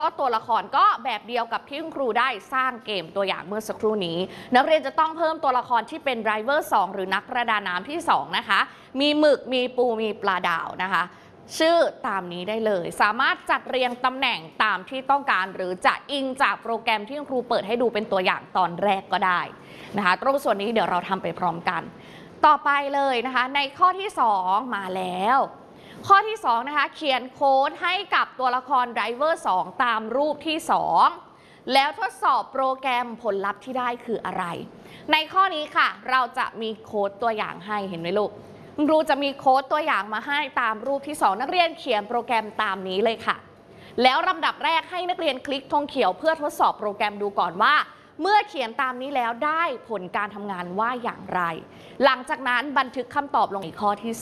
ก็ตัวละครก็แบบเดียวกับที่คุณครูได้สร้างเกมตัวอย่างเมื่อสักครู่นี้นักเรียนจะต้องเพิ่มตัวละครที่เป็นไดรเวอร์2หรือนักประดาน้ำที่2นะคะมีหมึกมีปูมีปลาดาวนะคะชื่อตามนี้ได้เลยสามารถจัดเรียงตำแหน่งตามที่ต้องการหรือจะอิงจากโปรแกรมที่คุณครูเปิดให้ดูเป็นตัวอย่างตอนแรกก็ได้นะคะตรงส่วนนี้เดี๋ยวเราทำไปพร้อมกันต่อไปเลยนะคะในข้อที่2มาแล้วข้อที่2นะคะเขียนโค้ดให้กับตัวละครไดรเวอร์2ตามรูปที่2แล้วทดสอบโปรแกรมผลลัพธ์ที่ได้คืออะไรในข้อนี้ค่ะเราจะมีโค้ดตัวอย่างให้เห็นไหมลูกคุณครูจะมีโค้ดตัวอย่างมาให้ตามรูปที่2นักเรียนเขียนโปรแกรมตามนี้เลยค่ะแล้วลำดับแรกให้นักเรียนคลิกธงเขียวเพื่อทดสอบโปรแกรมดูก่อนว่าเมื่อเขียนตามนี้แล้วได้ผลการทำงานว่าอย่างไรหลังจากนั้นบันทึกคำตอบลงในข้อที่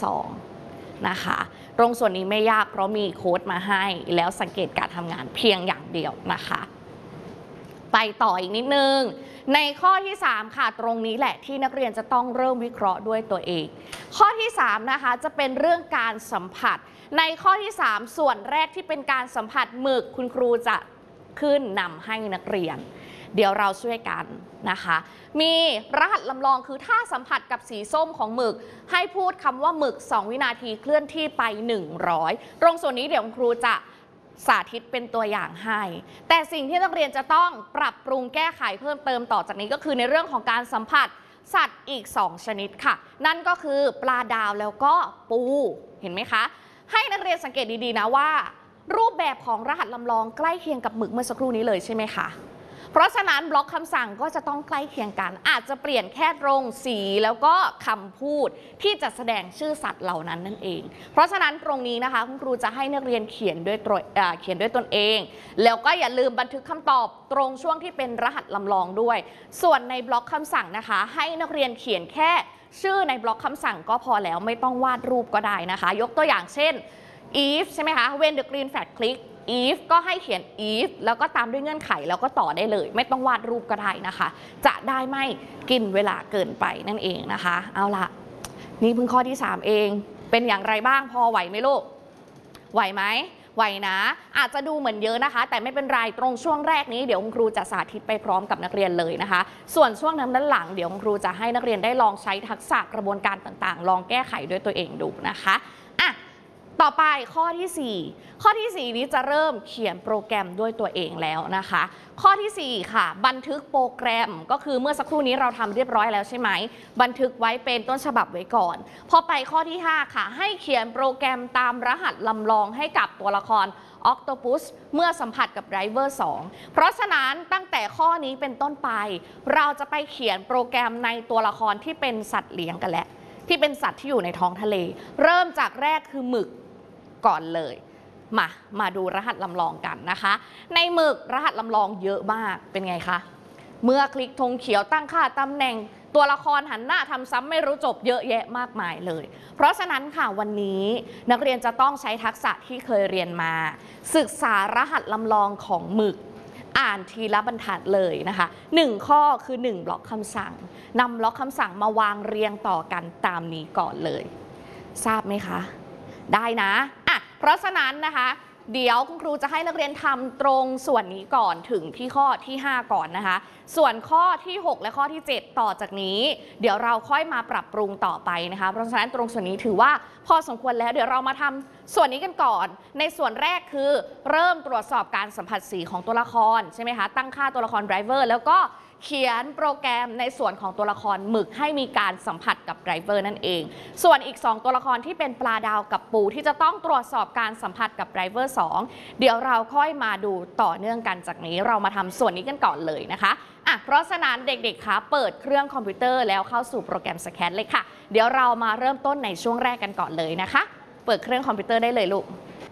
2นะคะตรงส่วนนี้ไม่ยากเพราะมีโค้ดมาให้แล้วสังเกตการทำงานเพียงอย่างเดียวนะคะไปต่ออีกนิดนึงในข้อที่3ค่ะตรงนี้แหละที่นักเรียนจะต้องเริ่มวิเคราะห์ด้วยตัวเองข้อที่3นะคะจะเป็นเรื่องการสัมผัสในข้อที่3ส่วนแรกที่เป็นการสัมผัสหมึกคุณครูจะขึ้นนำให้นักเรียนเดี๋ยวเราช่วยกันนะคะมีรหัสลำลองคือถ้าสัมผัสกับสีส้มของหมึกให้พูดคำว่าหมึก2วินาทีเคลื่อนที่ไป100ตรงส่วนนี้เดี๋ยวครูจะสาธิตเป็นตัวอย่างให้แต่สิ่งที่นักเรียนจะต้องปรับปรุงแก้ไขเพิ่มเติมต่อจากนี้ก็คือในเรื่องของการสัมผัสสัตว์อีก2ชนิดค่ะนั่นก็คือปลาดาวแล้วก็ปูเห็นไหมคะให้นักเรียนสังเกตดีๆนะว่ารูปแบบของรหัสลำลองใกล้เคียงกับหมึกเมื่อสักครู่นี้เลยใช่ไหมคะเพราะฉะนั้นบล็อกคำสั่งก็จะต้องใกล้เคียงกันอาจจะเปลี่ยนแค่ตรงสีแล้วก็คำพูดที่จะแสดงชื่อสัตว์เหล่านั้นนั่นเองเพราะฉะนั้นตรงนี้นะคะคุณครูจะให้นักเรียนเขียนด้วยตนเองแล้วก็อย่าลืมบันทึกคำตอบตรงช่วงที่เป็นรหัสลำลองด้วยส่วนในบล็อกคำสั่งนะคะให้นักเรียนเขียนแค่ชื่อในบล็อกคำสั่งก็พอแล้วไม่ต้องวาดรูปก็ได้นะคะยกตัวอย่างเช่น if ใช่ไหมคะ when the green flag click if ก็ให้เขียน if แล้วก็ตามด้วยเงื่อนไขแล้วก็ต่อได้เลยไม่ต้องวาดรูปก็ได้นะคะจะได้ไม่กินเวลาเกินไปนั่นเองนะคะเอาละนี่เพิ่งข้อที่3เองเป็นอย่างไรบ้างพอไหวไหมลูกไหวไหมไหวนะอาจจะดูเหมือนเยอะนะคะแต่ไม่เป็นไรตรงช่วงแรกนี้เดี๋ยวคุณครูจะสาธิตไปพร้อมกับนักเรียนเลยนะคะส่วนช่วงนั้นด้านหลังเดี๋ยวคุณครูจะให้นักเรียนได้ลองใช้ทักษะกระบวนการต่างๆลองแก้ไขด้วยตัวเองดูนะคะต่อไปข้อที่4ข้อที่4นี้จะเริ่มเขียนโปรแกรมด้วยตัวเองแล้วนะคะข้อที่4ค่ะบันทึกโปรแกรมก็คือเมื่อสักครู่นี้เราทำเรียบร้อยแล้วใช่ไหมบันทึกไว้เป็นต้นฉบับไว้ก่อนพอไปข้อที่5ค่ะให้เขียนโปรแกรมตามรหัสลำลองให้กับตัวละครออกโตปัสเมื่อสัมผัสกับไดรเวอร์2เพราะฉะนั้นตั้งแต่ข้อนี้เป็นต้นไปเราจะไปเขียนโปรแกรมในตัวละครที่เป็นสัตว์เลี้ยงกันแหละที่เป็นสัตว์ที่อยู่ในท้องทะเลเริ่มจากแรกคือหมึกก่อนเลยมาดูรหัสลำลองกันนะคะในหมึกรหัสลำลองเยอะมากเป็นไงคะเมื่อคลิกธงเขียวตั้งค่าตำแหน่งตัวละครหันหน้าทำซ้ำไม่รู้จบเยอะแยะมากมายเลยเพราะฉะนั้นค่ะวันนี้นักเรียนจะต้องใช้ทักษะที่เคยเรียนมาศึกษารหัสลำลองของหมึกอ่านทีละบรรทัดเลยนะคะ1ข้อคือ1บล็อกคำสั่งนำบล็อกคำสั่งมาวางเรียงต่อกันตามนี้ก่อนเลยทราบไหมคะได้นะเพราะฉะนั้นนะคะเดี๋ยวคุณครูจะให้นักเรียนทำตรงส่วนนี้ก่อนถึงที่ข้อที่5ก่อนนะคะส่วนข้อที่6และข้อที่7ต่อจากนี้เดี๋ยวเราค่อยมาปรับปรุงต่อไปนะคะเพราะฉะนั้นตรงส่วนนี้ถือว่าพอสมควรแล้วเดี๋ยวเรามาทำส่วนนี้กันก่อนในส่วนแรกคือเริ่มตรวจสอบการสัมผัสสีของตัวละครใช่ไหมคะตั้งค่าตัวละครไดรเวอร์แล้วก็เขียนโปรแกรมในส่วนของตัวละครหมึกให้มีการสัมผัสกับไดรเวอร์นั่นเองส่วนอีก2ตัวละครที่เป็นปลาดาวกับปูที่จะต้องตรวจสอบการสัมผัสกับไดรเวอร์2เดี๋ยวเราค่อยมาดูต่อเนื่องกันจากนี้เรามาทำส่วนนี้กันก่อนเลยนะคะเพราะฉะนั้นเด็กๆคะเปิดเครื่องคอมพิวเตอร์แล้วเข้าสู่โปรแกรมสแคทเลยค่ะเดี๋ยวเรามาเริ่มต้นในช่วงแรกกันก่อนเลยนะคะเปิดเครื่องคอมพิวเตอร์ได้เลยลูก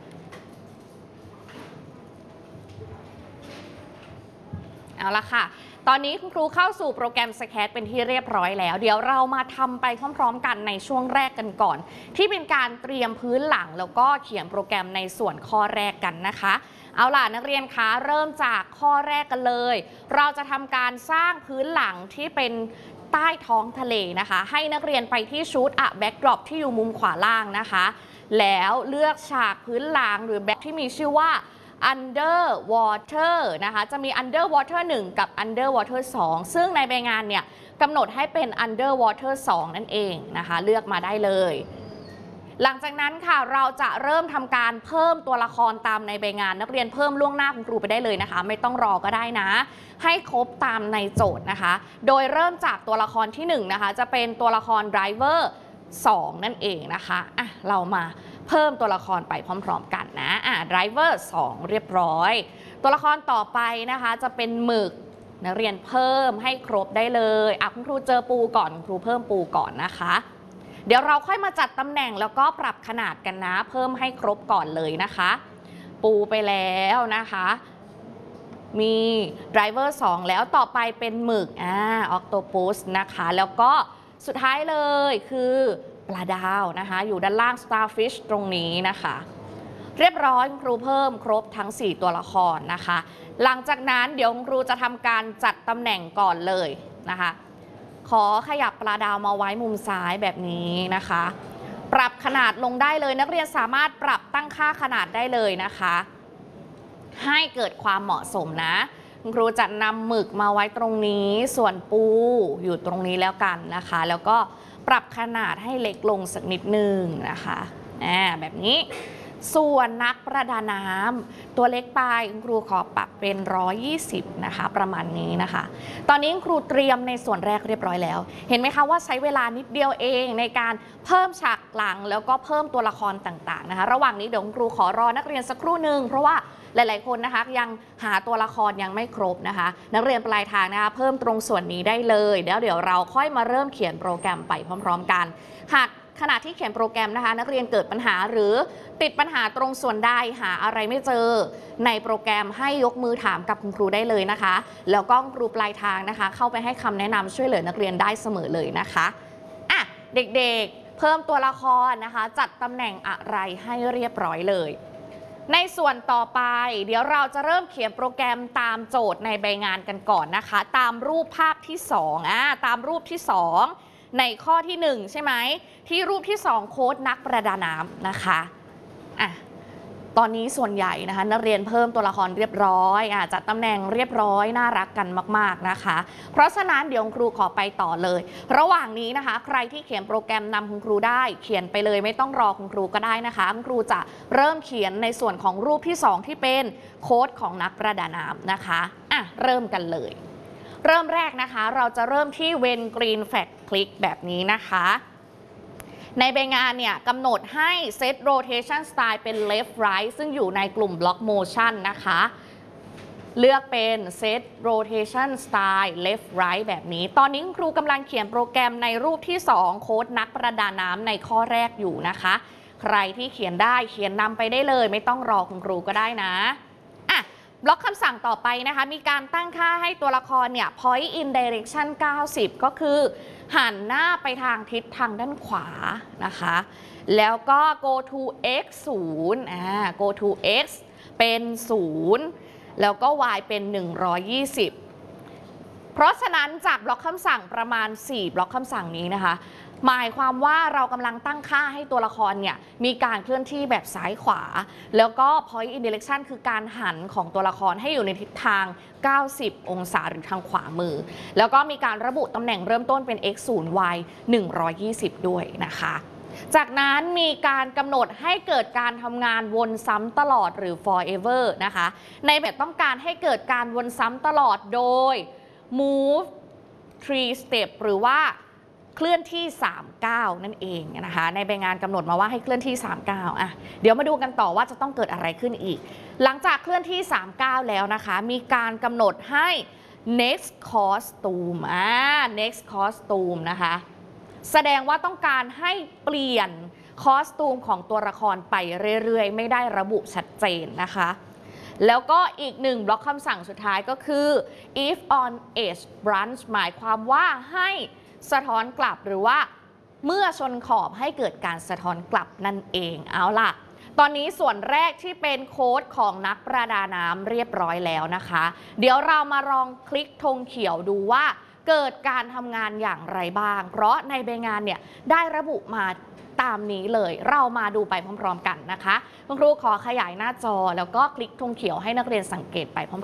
เอาละค่ะตอนนี้คุณครูเข้าสู่โปรแกรมสแคทเป็นที่เรียบร้อยแล้วเดี๋ยวเรามาทำไปพร้อมๆกันในช่วงแรกกันก่อนที่เป็นการเตรียมพื้นหลังแล้วก็เขียนโปรแกรมในส่วนข้อแรกกันนะคะเอาล่ะนักเรียนคะเริ่มจากข้อแรกกันเลยเราจะทำการสร้างพื้นหลังที่เป็นใต้ท้องทะเลนะคะให้นักเรียนไปที่ชุดแบ็กดรอปที่อยู่มุมขวาล่างนะคะแล้วเลือกฉากพื้นหลังหรือแบ็กที่มีชื่อว่า underwater นะคะจะมี underwater 1 กับ underwater 2 ซึ่งในใบงานเนี่ยกำหนดให้เป็น underwater 2 นั่นเองนะคะเลือกมาได้เลยหลังจากนั้นค่ะเราจะเริ่มทำการเพิ่มตัวละครตามในใบงานนักเรียนเพิ่มล่วงหน้าคุณครูไปได้เลยนะคะไม่ต้องรอก็ได้นะให้ครบตามในโจทย์นะคะโดยเริ่มจากตัวละครที่1นะคะจะเป็นตัวละคร driver 2 นั่นเองนะคะเรามาเพิ่มตัวละครไปพร้อมๆกันนะdriver 2 เรียบร้อยตัวละครต่อไปนะคะจะเป็นหมึกนักเรียนเพิ่มให้ครบได้เลยคุณครูเจอปูก่อนครูเพิ่มปูก่อนนะคะเดี๋ยวเราค่อยมาจัดตำแหน่งแล้วก็ปรับขนาดกันนะเพิ่มให้ครบก่อนเลยนะคะปูไปแล้วนะคะมี driver 2 แล้วต่อไปเป็นหมึกoctopus นะคะแล้วก็สุดท้ายเลยคือปลาดาวนะคะอยู่ด้านล่าง starfish ตรงนี้นะคะเรียบร้อยครูเพิ่มครบทั้ง4ตัวละครนะคะหลังจากนั้นเดี๋ยวครูจะทำการจัดตำแหน่งก่อนเลยนะคะขอขยับปลาดาวมาไว้มุมซ้ายแบบนี้นะคะปรับขนาดลงได้เลยนักเรียนสามารถปรับตั้งค่าขนาดได้เลยนะคะให้เกิดความเหมาะสมนะครูจะนำหมึกมาไว้ตรงนี้ส่วนปูอยู่ตรงนี้แล้วกันนะคะแล้วก็ปรับขนาดให้เล็กลงสักนิดนึงนะคะแบบนี้ส่วนนักประดาน้ำตัวเล็กไปครูขอปรับเป็น120นะคะประมาณนี้นะคะตอนนี้ครูเตรียมในส่วนแรกเรียบร้อยแล้วเห็นไหมคะว่าใช้เวลานิดเดียวเองในการเพิ่มฉากหลังแล้วก็เพิ่มตัวละครต่างๆนะคะระหว่างนี้เดี๋ยวครูขอรอนักเรียนสักครู่หนึ่งเพราะว่าหลายๆคนนะคะยังหาตัวละครยังไม่ครบนะคะนักเรียนปลายทางนะคะเพิ่มตรงส่วนนี้ได้เลยเดี๋ยวเราค่อยมาเริ่มเขียนโปรแกรมไปพร้อมๆกันหากขณะที่เขียนโปรแกรมนะคะนักเรียนเกิดปัญหาหรือติดปัญหาตรงส่วนใดหาอะไรไม่เจอในโปรแกรมให้ยกมือถามกับคุณครูได้เลยนะคะแล้วก็ครูปลายทางนะคะเข้าไปให้คำแนะนำช่วยเหลือนักเรียนได้เสมอเลยนะคะเด็กๆเพิ่มตัวละครนะคะจัดตำแหน่งอะไรให้เรียบร้อยเลยในส่วนต่อไปเดี๋ยวเราจะเริ่มเขียนโปรแกรมตามโจทย์ในใบงานกันก่อนนะคะตามรูปภาพที่2ตามรูปที่2ในข้อที่1ใช่ไหมที่รูปที่2โค้ดนักประดาน้ำนะคะตอนนี้ส่วนใหญ่นะคะนักเรียนเพิ่มตัวละครเรียบร้อยจัดตำแหน่งเรียบร้อยน่ารักกันมากๆนะคะเพราะฉะนั้นเดี๋ยวครูขอไปต่อเลยระหว่างนี้นะคะใครที่เขียนโปรแกรมนำคุณครูได้เขียนไปเลยไม่ต้องรอคุณครูก็ได้นะคะคุณครูจะเริ่มเขียนในส่วนของรูปที่2ที่เป็นโค้ดของนักประดาน้ำนะคะเริ่มกันเลยเริ่มแรกนะคะเราจะเริ่มที่ when green flag click แบบนี้นะคะในใบงานเนี่ยกำหนดให้ set rotation style เป็น left right ซึ่งอยู่ในกลุ่ม block motion นะคะเลือกเป็น set rotation style left right แบบนี้ตอนนี้ครูกำลังเขียนโปรแกรมในรูปที่2โค้ดนักประดาน้ำในข้อแรกอยู่นะคะใครที่เขียนได้เขียนนำไปได้เลยไม่ต้องรอคุณครูก็ได้นะบล็อกคำสั่งต่อไปนะคะมีการตั้งค่าให้ตัวละครเนี่ย point in direction 90 ก็คือหันหน้าไปทางทิศทางด้านขวานะคะแล้วก็ go to x 0 go to x เป็น0แล้วก็ y เป็น120เพราะฉะนั้นจากบล็อกคำสั่งประมาณ4บล็อกคำสั่งนี้นะคะหมายความว่าเรากำลังตั้งค่าให้ตัวละครเนี่ยมีการเคลื่อนที่แบบซ้ายขวาแล้วก็ point in direction คือการหันของตัวละครให้อยู่ในทิศทาง90องศาหรือทางขวามือแล้วก็มีการระบุตำแหน่งเริ่มต้นเป็น x 0 y 120ด้วยนะคะจากนั้นมีการกำหนดให้เกิดการทำงานวนซ้ำตลอดหรือ forever นะคะในแบบต้องการให้เกิดการวนซ้ำตลอดโดย move 3 step หรือว่าเคลื่อนที่39นั่นเองนะคะในใบงานกำหนดมาว่าให้เคลื่อนที่39เดี๋ยวมาดูกันต่อว่าจะต้องเกิดอะไรขึ้นอีกหลังจากเคลื่อนที่39แล้วนะคะมีการกำหนดให้ next costume next costume นะคะแสดงว่าต้องการให้เปลี่ยนคอสตูมของตัวละครไปเรื่อยๆไม่ได้ระบุชัดเจนนะคะแล้วก็อีก1บล็อกคำสั่งสุดท้ายก็คือ if on edge branch หมายความว่าให้สะท้อนกลับหรือว่าเมื่อชนขอบให้เกิดการสะท้อนกลับนั่นเองเอาล่ะตอนนี้ส่วนแรกที่เป็นโค้ดของนักประดาน้ำเรียบร้อยแล้วนะคะเดี๋ยวเรามาลองคลิกธงเขียวดูว่าเกิดการทำงานอย่างไรบ้าง เพราะในใบงานเนี่ยได้ระบุมาตามนี้เลยเรามาดูไปพร้อมๆกันนะคะคุณครูขอขยายหน้าจอแล้วก็คลิกธงเขียวให้นักเรียนสังเกตไปพร้อม